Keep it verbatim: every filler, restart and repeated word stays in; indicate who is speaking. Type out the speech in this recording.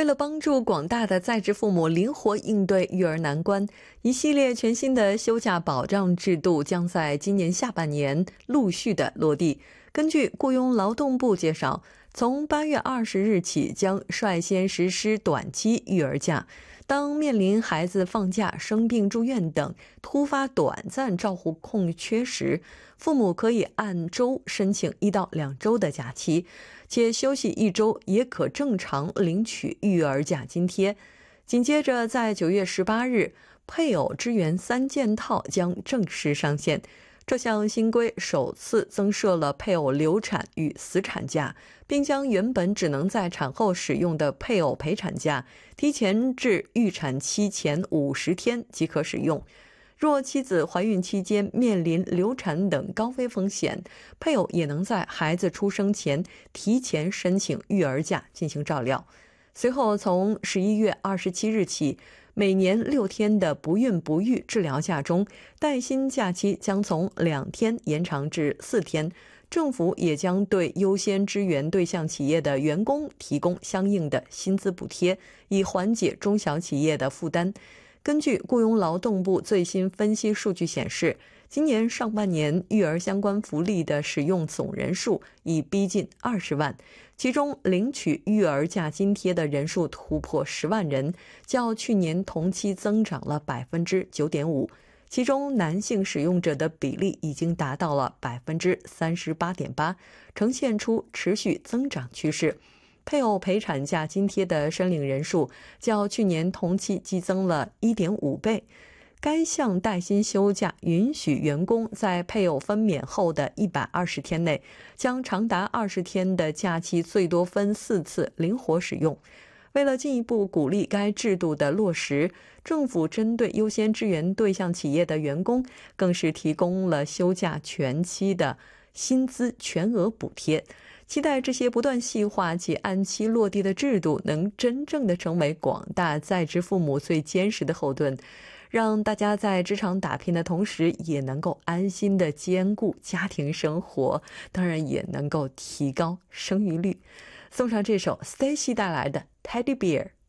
Speaker 1: 为了帮助广大的在职父母灵活应对育儿难关，一系列全新的休假保障制度将在今年下半年陆续的落地。根据雇佣劳动部介绍，从八月二十日起将率先实施短期育儿假。当面临孩子放假、生病住院等突发短暂照护空缺时，父母可以按周申请一到两周的假期，且休息一周也可正常领取育儿假津贴。紧接着，在九月十八日，配偶支援三件套将正式上线。这项新规首次增设了配偶流产与死产假，并将原本只能在产后使用的配偶陪产假提前至预产期前五十天即可使用。若妻子怀孕期间面临流产等高危风险，配偶也能在孩子出生前提前申请育儿假进行照料。随后，从十一月二十七日起，每年六天的不孕不育治疗假中，带薪假期将从两天延长至四天。政府也将对优先支援对象企业的员工提供相应的薪资补贴，以缓解中小企业的负担。根据雇佣劳动部最新分析数据显示，今年上半年育儿相关福利的使用总人数已逼近二十万，其中领取育儿假津贴的人数突破十万人，较去年同期增长了 百分之九点五， 其中男性使用者的比例已经达到了 百分之三十八点八， 呈现出持续增长趋势。配偶陪产假津贴的申领人数较去年同期激增了 一点五倍。该项带薪休假允许员工在配偶分娩后的一百二十天内，将长达二十天的假期最多分四次灵活使用。为了进一步鼓励该制度的落实，政府针对优先支援对象企业的员工，更是提供了休假全期的薪资全额补贴。期待这些不断细化且按期落地的制度能真正的成为广大在职父母最坚实的后盾，让大家在职场打拼的同时也能够安心的兼顾家庭生活，当然也能够提高生育率。送上这首 Stacy 带来的 Teddy Bear。